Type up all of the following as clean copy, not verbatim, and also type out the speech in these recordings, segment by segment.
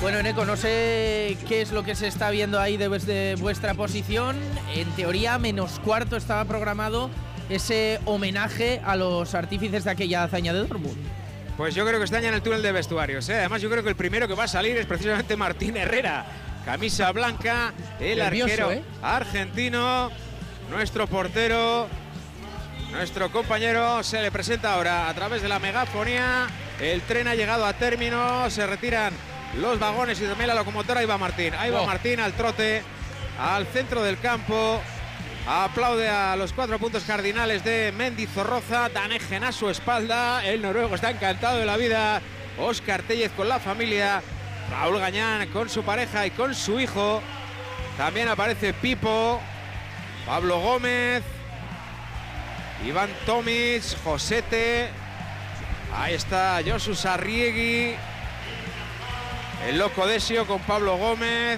Bueno, Eneco, no sé qué es lo que se está viendo ahí desde vuestra posición. En teoría, -4 estaba programado ese homenaje a los artífices de aquella hazaña de Dortmund. Pues yo creo que está ya en el túnel de vestuarios, ¿eh? Además, yo creo que el primero que va a salir es precisamente Martín Herrera. Camisa blanca, el nervioso, arquero argentino, nuestro portero, nuestro compañero. Se le presenta ahora a través de la megafonía. El tren ha llegado a término, se retiran los vagones y también la locomotora. Ahí va Martín, Martín al trote, al centro del campo. Aplaude a los 4 puntos cardinales de Mendizorroza. Danegen a su espalda. El noruego está encantado de la vida. Óscar Tellez con la familia. Raúl Gañán con su pareja y con su hijo. También aparece Pipo, Pablo Gómez, Iván Tomic, Josete. Ahí está Josu Sarriegi. El loco Desio con Pablo Gómez.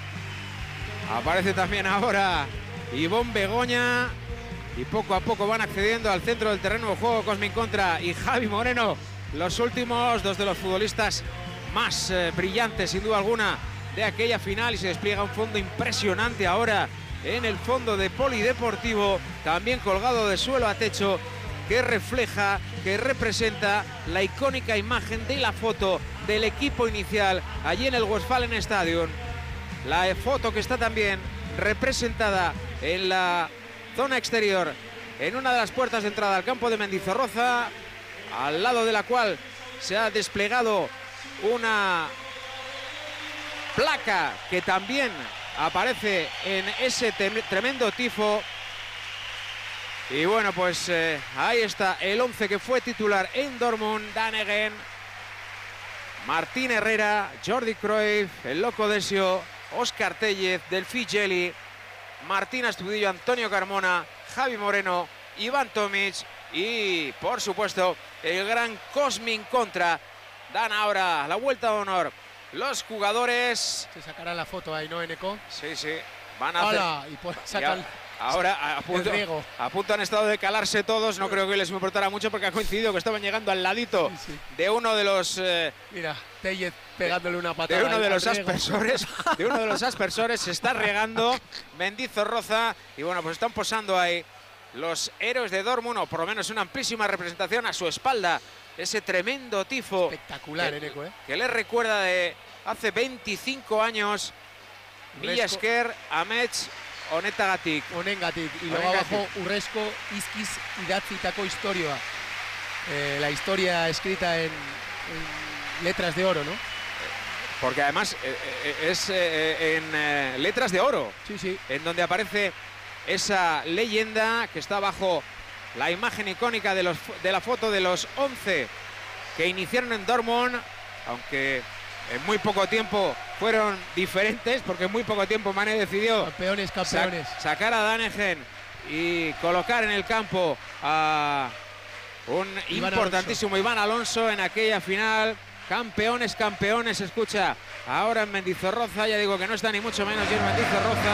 Aparece también ahora Ivonne Begoña. Y poco a poco van accediendo al centro del terreno de juego Cosmin Contra y Javi Moreno. Los últimos dos de los futbolistas más brillantes, sin duda alguna, de aquella final. Y se despliega un fondo impresionante ahora en el fondo de Polideportivo, también colgado de suelo a techo, que refleja, que representa la icónica imagen de la foto del equipo inicial allí en el Westfalenstadion. La foto que está también representada en la zona exterior, en una de las puertas de entrada al campo de Mendizorroza, al lado de la cual se ha desplegado una placa que también aparece en ese tremendo tifo. Y bueno, pues ahí está el 11 que fue titular en Dortmund. Danegen, Martín Herrera, Jordi Cruyff, el loco Desio, Óscar Tellez, Delphi Geli, Martín Astudillo, Antonio Carmona, Javi Moreno, Iván Tomic y, por supuesto, el gran Cosmin Contra. Dan ahora la vuelta de honor los jugadores. Se sacará la foto ahí, ¿no, Eneco? Sí, sí. Van a hacer... y pues sacan... Ahora a punto han estado de calarse todos. No creo que les importara mucho porque ha coincidido que estaban llegando al ladito de uno de los... Mira, Tellez pegándole una patada. De uno de los aspersores. De uno de los aspersores se está regando Mendizorroza. Y bueno, pues están posando ahí los héroes de Dortmund, o por lo menos una amplísima representación a su espalda. Ese tremendo tifo. Espectacular, Eneco, que le recuerda de hace 25 años. Mila Esker, Amets, Onengatik. Y luego abajo Urresko, Izquiz, Idatzitako Historia. La historia escrita en letras de oro, ¿no? Porque además es en letras de oro. Sí, sí. En donde aparece esa leyenda que está bajo la imagen icónica de la foto de los 11 que iniciaron en Dortmund, aunque en muy poco tiempo fueron diferentes, porque en muy poco tiempo Mané decidió campeones. Sacar a Danegen y colocar en el campo a un importantísimo Iván Alonso en aquella final. Campeones, escucha ahora en Mendizorroza. Ya digo que no está ni mucho menos en Mendizorroza.